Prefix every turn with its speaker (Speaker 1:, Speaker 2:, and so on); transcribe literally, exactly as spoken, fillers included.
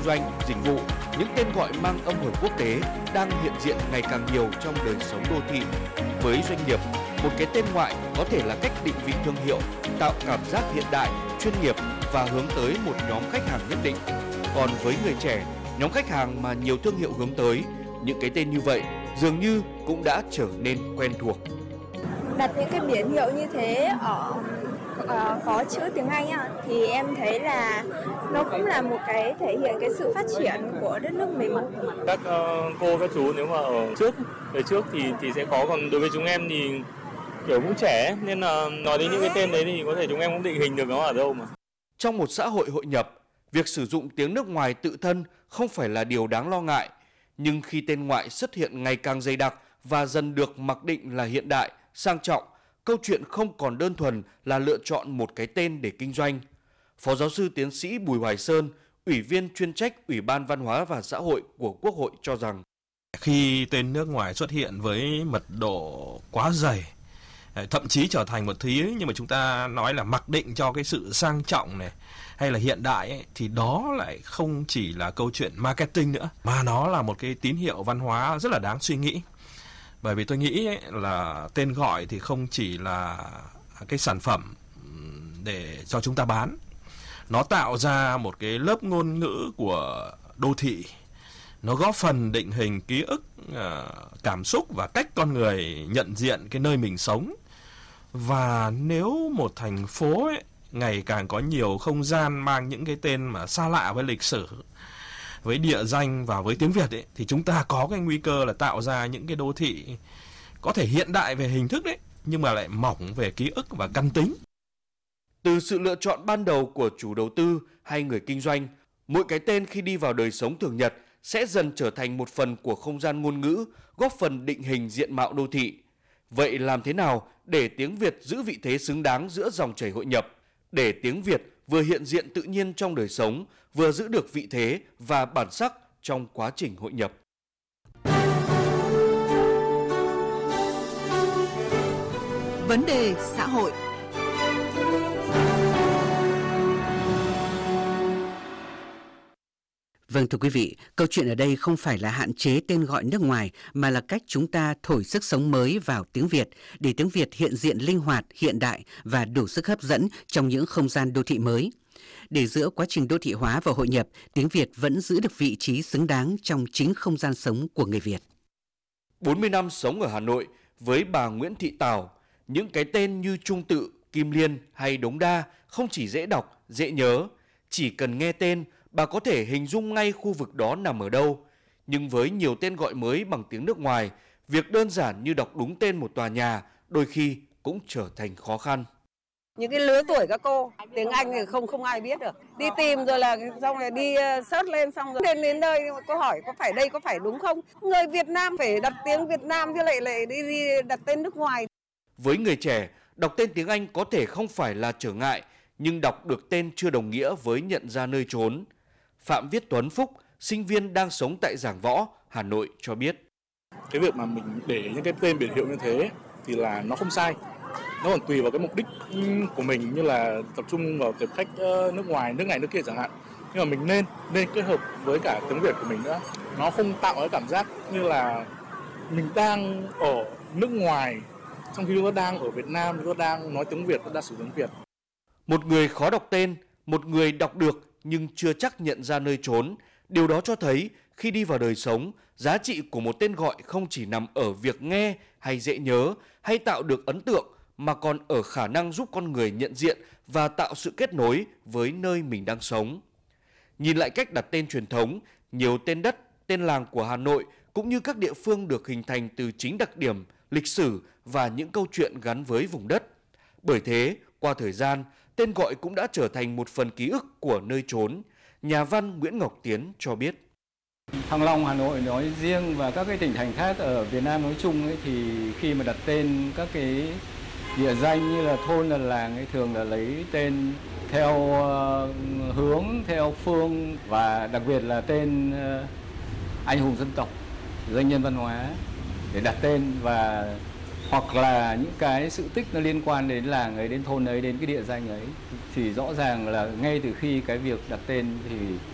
Speaker 1: doanh, dịch vụ, những tên gọi mang âm hưởng quốc tế đang hiện diện ngày càng nhiều trong đời sống đô thị. Với doanh nghiệp, một cái tên ngoại có thể là cách định vị thương hiệu, tạo cảm giác hiện đại, chuyên nghiệp và hướng tới một nhóm khách hàng nhất định. Còn với người trẻ, nhóm khách hàng mà nhiều thương hiệu hướng tới, những cái tên như vậy dường như cũng đã trở nên quen thuộc.
Speaker 2: Đặt những cái biển hiệu như thế ở uh, có chữ tiếng Anh á, thì em thấy là nó cũng là một cái thể hiện cái sự phát triển của đất nước mình.
Speaker 3: Các uh, cô các chú nếu mà ở trước đời trước thì thì sẽ có, còn đối với chúng em thì kiểu cũng trẻ nên là nói đến những cái tên đấy thì có thể chúng em cũng định hình được nó ở đâu mà.
Speaker 1: Trong một xã hội hội nhập, việc sử dụng tiếng nước ngoài tự thân không phải là điều đáng lo ngại, nhưng khi tên ngoại xuất hiện ngày càng dày đặc và dần được mặc định là hiện đại, sang trọng, câu chuyện không còn đơn thuần là lựa chọn một cái tên để kinh doanh. Phó giáo sư tiến sĩ Bùi Hoài Sơn, Ủy viên chuyên trách Ủy ban Văn hóa và Xã hội của Quốc hội cho rằng
Speaker 4: khi tên nước ngoài xuất hiện với mật độ quá dày, thậm chí trở thành một thứ nhưng mà chúng ta nói là mặc định cho cái sự sang trọng này hay là hiện đại ấy, thì đó lại không chỉ là câu chuyện marketing nữa, mà nó là một cái tín hiệu văn hóa rất là đáng suy nghĩ. Bởi vì tôi nghĩ ấy, là tên gọi thì không chỉ là cái sản phẩm để cho chúng ta bán, nó tạo ra một cái lớp ngôn ngữ của đô thị, nó góp phần định hình ký ức, cảm xúc và cách con người nhận diện cái nơi mình sống. Và nếu một thành phố ấy, ngày càng có nhiều không gian mang những cái tên mà xa lạ với lịch sử, với địa danh và với tiếng Việt ấy, thì chúng ta có cái nguy cơ là tạo ra những cái đô thị có thể hiện đại về hình thức đấy, nhưng mà lại mỏng về ký ức và căn tính.
Speaker 1: Từ sự lựa chọn ban đầu của chủ đầu tư hay người kinh doanh, mỗi cái tên khi đi vào đời sống thường nhật sẽ dần trở thành một phần của không gian ngôn ngữ, góp phần định hình diện mạo đô thị. Vậy làm thế nào để tiếng Việt giữ vị thế xứng đáng giữa dòng chảy hội nhập, để tiếng Việt vừa hiện diện tự nhiên trong đời sống, vừa giữ được vị thế và bản sắc trong quá trình hội nhập?
Speaker 5: Vấn đề xã hội.
Speaker 6: Vâng, thưa quý vị, câu chuyện ở đây không phải là hạn chế tên gọi nước ngoài mà là cách chúng ta thổi sức sống mới vào tiếng Việt để tiếng Việt hiện diện linh hoạt, hiện đại và đủ sức hấp dẫn trong những không gian đô thị mới. Để giữa quá trình đô thị hóa và hội nhập, tiếng Việt vẫn giữ được vị trí xứng đáng trong chính không gian sống của người Việt.
Speaker 1: bốn mươi năm sống ở Hà Nội với bà Nguyễn Thị Tào, những cái tên như Trung Tự, Kim Liên hay Đống Đa không chỉ dễ đọc, dễ nhớ. Chỉ cần nghe tên, bà có thể hình dung ngay khu vực đó nằm ở đâu. Nhưng với nhiều tên gọi mới bằng tiếng nước ngoài, việc đơn giản như đọc đúng tên một tòa nhà đôi khi cũng trở thành khó khăn.
Speaker 7: Những cái lứa tuổi các cô, tiếng Anh thì không không ai biết được. Đi tìm rồi là xong rồi đi search lên xong rồi đến đến đây cô hỏi có phải đây có phải đúng không? Người Việt Nam phải đặt tiếng Việt Nam chứ lại lại đi, đi đặt tên nước ngoài.
Speaker 1: Với người trẻ, đọc tên tiếng Anh có thể không phải là trở ngại, nhưng đọc được tên chưa đồng nghĩa với nhận ra nơi trốn. Phạm Viết Tuấn Phúc, sinh viên đang sống tại Giảng Võ, Hà Nội cho biết.
Speaker 3: Cái việc mà mình để những cái tên biển hiệu như thế thì là nó không sai. Nó còn tùy vào cái mục đích của mình, như là tập trung vào tiếp khách nước ngoài, nước này nước kia chẳng hạn. Nhưng mà mình nên nên kết hợp với cả tiếng Việt của mình nữa. Nó không tạo cái cảm giác như là mình đang ở nước ngoài, trong khi chúng ta đang ở Việt Nam, chúng ta đang nói tiếng Việt, chúng ta sử dụng tiếng Việt.
Speaker 1: Một người khó đọc tên, một người đọc được nhưng chưa chắc nhận ra nơi trốn. Điều đó cho thấy khi đi vào đời sống, giá trị của một tên gọi không chỉ nằm ở việc nghe hay dễ nhớ hay tạo được ấn tượng, mà còn ở khả năng giúp con người nhận diện và tạo sự kết nối với nơi mình đang sống. Nhìn lại cách đặt tên truyền thống, nhiều tên đất, tên làng của Hà Nội cũng như các địa phương được hình thành từ chính đặc điểm, lịch sử và những câu chuyện gắn với vùng đất. Bởi thế, qua thời gian, tên gọi cũng đã trở thành một phần ký ức của nơi trốn. Nhà văn Nguyễn Ngọc Tiến cho biết.
Speaker 8: Thăng Long, Hà Nội nói riêng và các cái tỉnh thành khác ở Việt Nam nói chung ấy, thì khi mà đặt tên các cái địa danh như là thôn là làng ấy, thường là lấy tên theo uh, hướng, theo phương và đặc biệt là tên uh, anh hùng dân tộc, danh nhân văn hóa để đặt tên, và hoặc là những cái sự tích nó liên quan đến làng ấy, đến thôn ấy, đến cái địa danh ấy, thì rõ ràng là ngay từ khi cái việc đặt tên thì